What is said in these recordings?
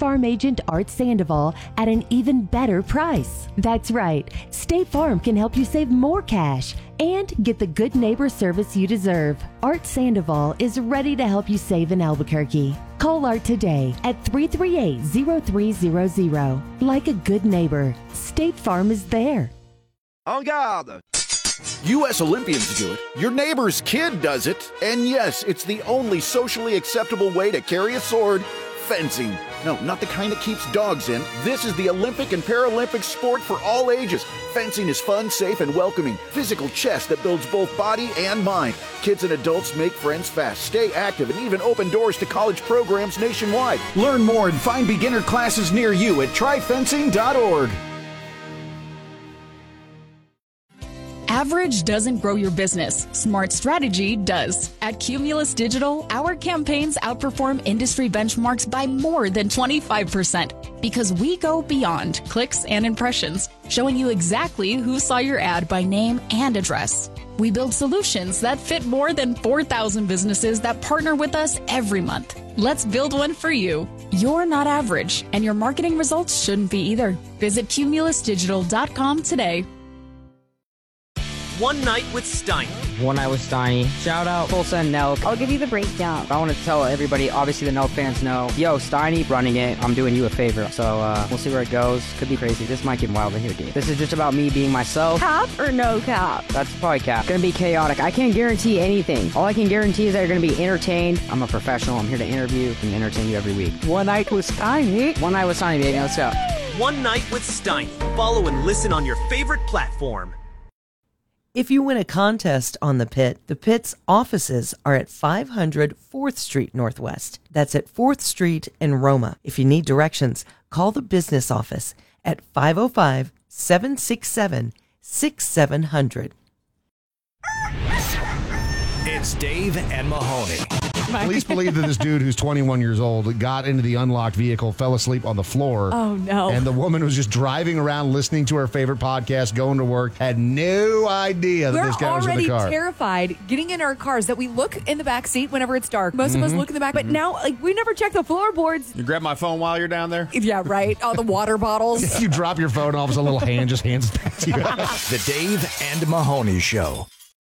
Farm agent Art Sandoval at an even better price. That's right, State Farm can help you save more cash and get the good neighbor service you deserve. Art Sandoval is ready to help you save in Albuquerque. Call Art today at 338-0300. Like a good neighbor, State Farm is there. En garde! U.S. Olympians do it. Your neighbor's kid does it. And yes, it's the only socially acceptable way to carry a sword. Fencing. No, not the kind that keeps dogs in. This is the Olympic and Paralympic sport for all ages. Fencing is fun, safe, and welcoming. Physical chess that builds both body and mind. Kids and adults make friends fast, stay active, and even open doors to college programs nationwide. Learn more and find beginner classes near you at tryfencing.org. Average doesn't grow your business. Smart strategy does. At Cumulus Digital, our campaigns outperform industry benchmarks by more than 25% because we go beyond clicks and impressions, showing you exactly who saw your ad by name and address. We build solutions that fit more than 4,000 businesses that partner with us every month. Let's build one for you. You're not average, and your marketing results shouldn't be either. Visit cumulusdigital.com today. One Night with Steiny. One Night with Steiny. Shout out Tulsa and Nelk. I'll give you the breakdown. I want to tell everybody, obviously the Nelk fans know, yo, Steiny running it, I'm doing you a favor. So we'll see where it goes. Could be crazy. This might get wild in here, dude. This is just about me being myself. Cap or no cap? That's probably cap. Gonna be chaotic. I can't guarantee anything. All I can guarantee is that you're gonna be entertained. I'm a professional. I'm here to interview and entertain you every week. One Night with Steiny. One Night with Steiny, baby. Let's go. One Night with Steiny. Follow and listen on your favorite platform. If you win a contest on The Pit, The Pit's offices are at 500 4th Street Northwest. That's at 4th Street in Roma. If you need directions, call the business office at 505-767-6700. It's Dave and Mahoney. Police believe that this dude who's 21 years old got into the unlocked vehicle, fell asleep on the floor. Oh, no. And the woman was just driving around listening to her favorite podcast, going to work, had no idea that this guy was in the car. We're already terrified getting in our cars that we look in the back seat whenever it's dark. Most of us look in the back, but now we never check the floorboards. You grab my phone while you're down there? Yeah, right. All the water bottles. You drop your phone, all of a sudden a little hand just hands it back to you. The Dave and Mahoney Show.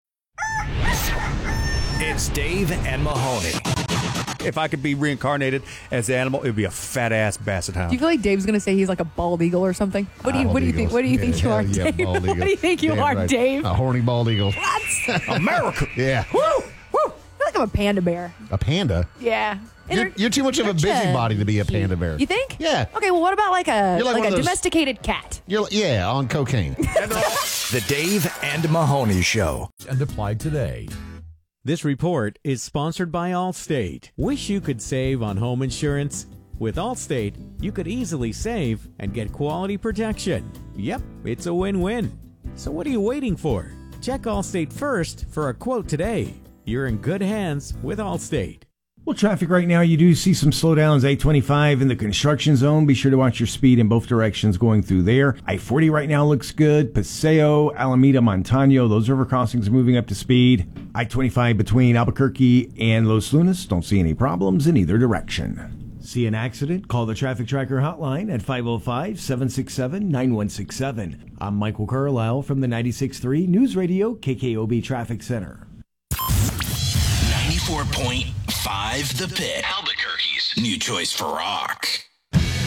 It's Dave and Mahoney. If I could be reincarnated as an animal, it would be a fat-ass basset hound. Do you feel like Dave's going to say he's like a bald eagle or something? What do you think? What do you think you are, Dave? Bald eagle. What do you think you are, right. Dave? A horny bald eagle. What? America. Yeah. Woo! Woo! I feel like I'm a panda bear. A panda? Yeah. You're too much of a busybody to be a panda bear. You think? Yeah. Okay, well, what about like a those- domesticated cat? Yeah, on cocaine. The Dave and Mahoney Show. And apply today. This report is sponsored by Allstate. Wish you could save on home insurance? With Allstate, you could easily save and get quality protection. Yep, it's a win-win. So what are you waiting for? Check Allstate first for a quote today. You're in good hands with Allstate. Well, traffic right now, you do see some slowdowns. 825 in the construction zone. Be sure to watch your speed in both directions going through there. I-40 right now looks good. Paseo, Alameda, Montano, those river crossings are moving up to speed. I-25 between Albuquerque and Los Lunas. Don't see any problems in either direction. See an accident? Call the Traffic Tracker hotline at 505-767-9167. I'm Michael Carlisle from the 96.3 News Radio KKOB Traffic Center. 94.5 The Pit. Albuquerque's new choice for rock.